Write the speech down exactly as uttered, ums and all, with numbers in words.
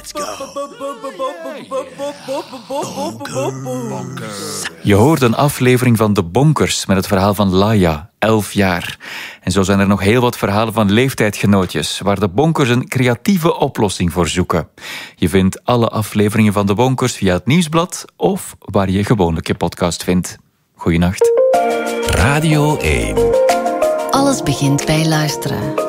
Let's go. Je hoort een aflevering van De Bonkers met het verhaal van Laia, elf jaar. En zo zijn er nog heel wat verhalen van leeftijdgenootjes, waar de Bonkers een creatieve oplossing voor zoeken. Je vindt alle afleveringen van De Bonkers via het Nieuwsblad of waar je gewoonlijk je podcast vindt. Goeienacht. Radio één. Alles begint bij luisteren.